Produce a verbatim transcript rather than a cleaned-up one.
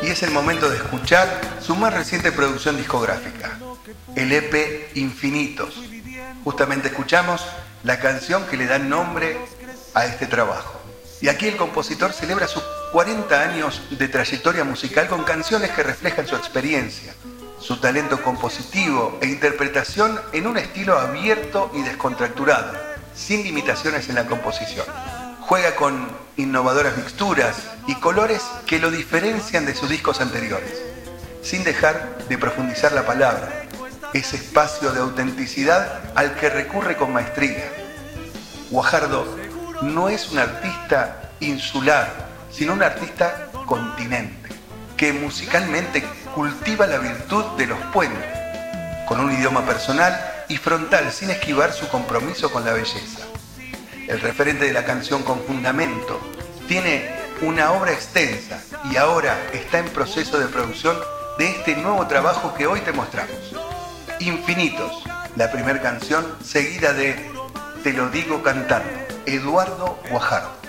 y es el momento de escuchar su más reciente producción discográfica, el E P Infinitos. Justamente escuchamos la canción que le da nombre a este trabajo. Y aquí el compositor celebra sus cuarenta años de trayectoria musical con canciones que reflejan su experiencia, su talento compositivo e interpretación en un estilo abierto y descontracturado, sin limitaciones en la composición. Juega con innovadoras mixturas y colores que lo diferencian de sus discos anteriores, sin dejar de profundizar la palabra, ese espacio de autenticidad al que recurre con maestría. Guajardo no es un artista insular, sino un artista continente, que musicalmente cultiva la virtud de los puentes, con un idioma personal y frontal, sin esquivar su compromiso con la belleza. El referente de la canción con fundamento tiene una obra extensa y ahora está en proceso de producción de este nuevo trabajo que hoy te mostramos. Infinitos, la primera canción seguida de Te lo digo cantando, Eduardo Guajardo.